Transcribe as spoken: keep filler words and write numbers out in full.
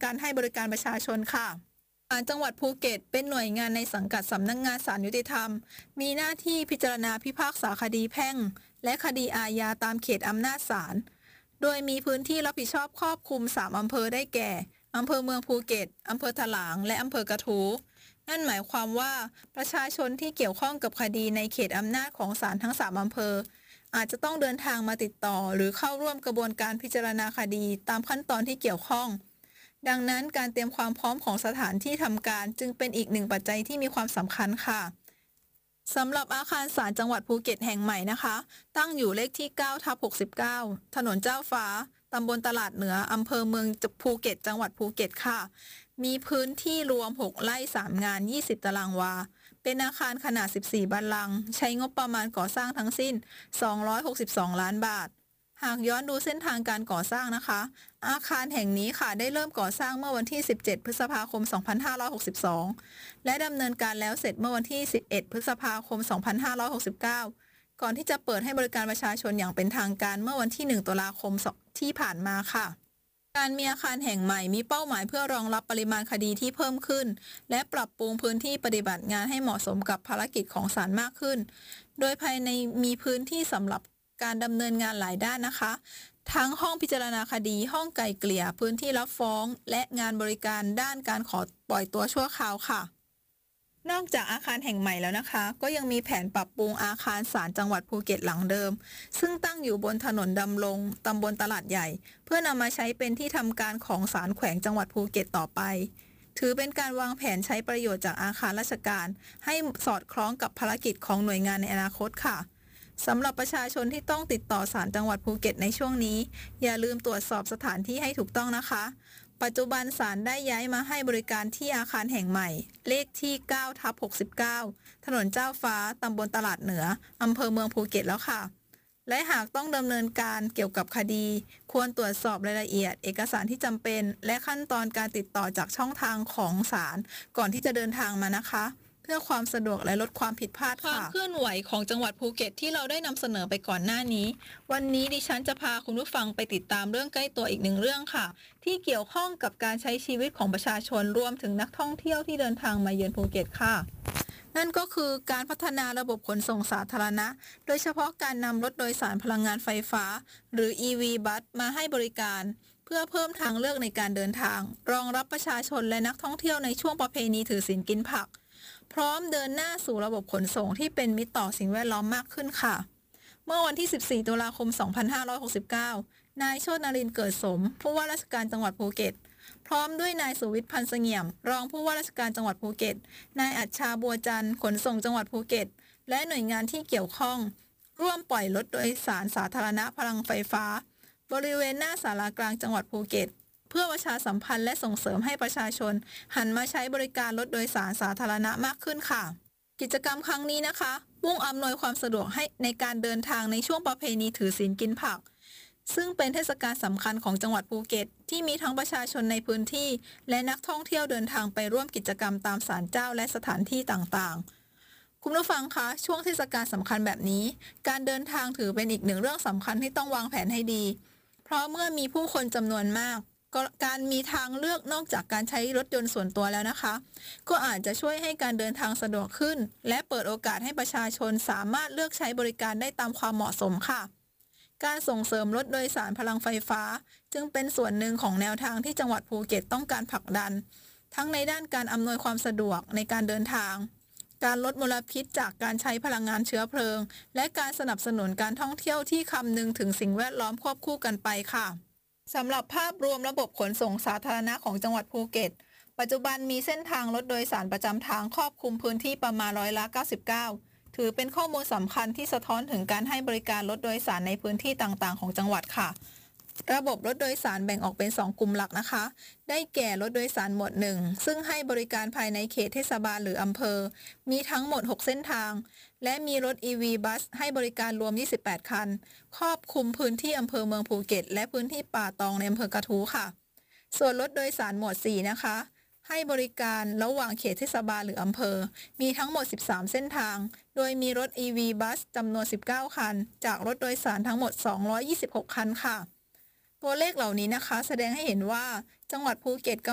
การให้บริการประชาชนค่ะศาลจังหวัดภูเก็ตเป็นหน่วยงานในสังกัดสำนักงานศาลยุติธรรมมีหน้าที่พิจารณาพิพากษาคดีแพ่งและคดีอาญาตามเขตอำนาจศาลโดยมีพื้นที่รับผิดชอบครอบคลุมสามอำเภอได้แก่อำเภอเมืองภูเก็ตอำเภอถลางและอำเภอกระทู้นั่นหมายความว่าประชาชนที่เกี่ยวข้องกับคดีในเขตอำนาจของศาลทั้งสามอำเภออาจจะต้องเดินทางมาติดต่อหรือเข้าร่วมกระบวนการพิจารณาคดีตามขั้นตอนที่เกี่ยวข้องดังนั้นการเตรียมความพร้อมของสถานที่ทำการจึงเป็นอีกหนึ่งปัจจัยที่มีความสำคัญค่ะสำหรับอาคารศาลจังหวัดภูเก็ตแห่งใหม่นะคะตั้งอยู่เลขที่เก้าทับหกสิบเก้าถนนเจ้าฟ้าตำบลตลาดเหนืออำเภอเมืองภูเก็ตจังหวัดภูเก็ตค่ะมีพื้นที่รวมหกไร่สามงานยี่สิบตารางวาเป็นอาคารขนาดสิบสี่บัลลังก์ใช้งบประมาณก่อสร้างทั้งสิ้นสองร้อยหกสิบสองล้านบาทหากย้อนดูเส้นทางการก่อสร้างนะคะอาคารแห่งนี้ค่ะได้เริ่มก่อสร้างเมื่อวันที่สิบเจ็ดพฤษภาคมสองพันห้าร้อยหกสิบสองและดำเนินการแล้วเสร็จเมื่อวันที่สิบเอ็ดพฤษภาคมสองพันห้าร้อยหกสิบเก้าก่อนที่จะเปิดให้บริการประชาชนอย่างเป็นทางการเมื่อวันที่หนึ่งตุลาคมที่ผ่านมาค่ะการมีอาคารแห่งใหม่มีเป้าหมายเพื่อรองรับปริมาณคดีที่เพิ่มขึ้นและปรับปรุงพื้นที่ปฏิบัติงานให้เหมาะสมกับภารกิจของศาลมากขึ้นโดยภายในมีพื้นที่สำหรับการดำเนินงานหลายด้านนะคะทั้งห้องพิจารณาคดีห้องไกล่เกลี่ยพื้นที่รับฟ้องและงานบริการด้านการขอปล่อยตัวชั่วคราวค่ะนอกจากอาคารแห่งใหม่แล้วนะคะก็ยังมีแผนปรับปรุงอาคารศาลจังหวัดภูเก็ตหลังเดิมซึ่งตั้งอยู่บนถนนดำรงตำบลตลาดใหญ่เพื่อนำมาใช้เป็นที่ทำการของศาลแขวงจังหวัดภูเก็ตต่อไปถือเป็นการวางแผนใช้ประโยชน์จากอาคารราชการให้สอดคล้องกับภารกิจของหน่วยงานในอนาคตค่ะสำหรับประชาชนที่ต้องติดต่อศาลจังหวัดภูเก็ตในช่วงนี้อย่าลืมตรวจสอบสถานที่ให้ถูกต้องนะคะปัจจุบันศาลได้ย้ายมาให้บริการที่อาคารแห่งใหม่เลขที่เก้าทับหกสิบเก้าถนนเจ้าฟ้าตำบลตลาดเหนืออำเภอเมืองภูเก็ตแล้วค่ะและหากต้องดำเนินการเกี่ยวกับคดีควรตรวจสอบรายละเอียดเอกสารที่จำเป็นและขั้นตอนการติดต่อจากช่องทางของศาลก่อนที่จะเดินทางมานะคะเพื่อความสะดวกและลดความผิดพลาดค่ะความเคลื่อนไหวของจังหวัดภูเก็ตที่เราได้นำเสนอไปก่อนหน้านี้วันนี้ดิฉันจะพาคุณผู้ฟังไปติดตามเรื่องใกล้ตัวอีกหนึ่งเรื่องค่ะที่เกี่ยวข้องกับการใช้ชีวิตของประชาชนรวมถึงนักท่องเที่ยวที่เดินทางมาเยือนภูเก็ตค่ะนั่นก็คือการพัฒนาระบบขนส่งสาธารณะโดยเฉพาะการนำรถโดยสารพลังงานไฟฟ้าหรือ อี วี บัสมาให้บริการเพื่อเพิ่มทางเลือกในการเดินทางรองรับประชาชนและนักท่องเที่ยวในช่วงประเพณีถือศีลกินผักพร้อมเดินหน้าสู่ระบบขนส่งที่เป็นมิตรต่อสิ่งแวดล้อมมากขึ้นค่ะเมื่อวันที่สิบสี่ตุลาคมสองพันห้าร้อยหกสิบเก้านายโชตินรินทร์เกิดสมผู้ว่าราชการจังหวัดภูเก็ตพร้อมด้วยนายสุวิทย์พันธ์เสงี่ยมรองผู้ว่าราชการจังหวัดภูเก็ตนายอัจฉาบัวจันทร์ขนส่งจังหวัดภูเก็ตและหน่วยงานที่เกี่ยวข้องร่วมปล่อยรถโดยสารสาธารณะพลังไฟฟ้าบริเวณหน้าศาลากลางจังหวัดภูเก็ตเพื่อประชาสัมพันธ์และส่งเสริมให้ประชาชนหันมาใช้บริการรถโดยสารสาธารณะมากขึ้นค่ะกิจกรรมครั้งนี้นะคะมุ่งอำนวยความสะดวกให้ในการเดินทางในช่วงประเพณีถือศีลกินผักซึ่งเป็นเทศกาลสำคัญของจังหวัดภูเก็ตที่มีทั้งประชาชนในพื้นที่และนักท่องเที่ยวเดินทางไปร่วมกิจกรรมตามศาลเจ้าและสถานที่ต่างๆคุณผู้ฟังคะช่วงเทศกาลสำคัญแบบนี้การเดินทางถือเป็นอีกหนึ่งเรื่องสำคัญที่ต้องวางแผนให้ดีเพราะเมื่อมีผู้คนจำนวนมากการมีทางเลือกนอกจากการใช้รถยนต์ส่วนตัวแล้วนะคะก็อาจจะช่วยให้การเดินทางสะดวกขึ้นและเปิดโอกาสให้ประชาชนสามารถเลือกใช้บริการได้ตามความเหมาะสมค่ะการส่งเสริมรถโดยสารพลังไฟฟ้าจึงเป็นส่วนหนึ่งของแนวทางที่จังหวัดภูเก็ตต้องการผลักดันทั้งในด้านการอำนวยความสะดวกในการเดินทางการลดมลพิษจากการใช้พลังงานเชื้อเพลิงและการสนับสนุนการท่องเที่ยวที่คำนึงถึงสิ่งแวดล้อมควบคู่กันไปค่ะสำหรับภาพรวมระบบขนส่งสาธารณะของจังหวัดภูเก็ตปัจจุบันมีเส้นทางรถโดยสารประจำทางครอบคลุมพื้นที่ประมาณร้อยละเก้าสิบเก้าถือเป็นข้อมูลสำคัญที่สะท้อนถึงการให้บริการรถโดยสารในพื้นที่ต่างๆของจังหวัดค่ะระบบรถโดยสารแบ่งออกเป็นสองกลุ่มหลักนะคะได้แก่รถโดยสารหมวดหนึ่งซึ่งให้บริการภายในเขตเทศบาลหรืออำเภอมีทั้งหมดหกเส้นทางและมีรถ อี วี บัสให้บริการรวมยี่สิบแปดคันครอบคลุมพื้นที่อำเภอเมืองภูเก็ตและพื้นที่ป่าตองในอำเภอกระทู้ค่ะส่วนรถโดยสารหมวดสี่นะคะให้บริการระหว่างเขตเทศบาลหรืออำเภอมีทั้งหมดสิบสามเส้นทางโดยมีรถ อี วี บัสจำนวนสิบเก้าคันจากรถโดยสารทั้งหมดสองร้อยยี่สิบหกคันค่ะตัวเลขเหล่านี้นะคะแสดงให้เห็นว่าจังหวัดภูเก็ต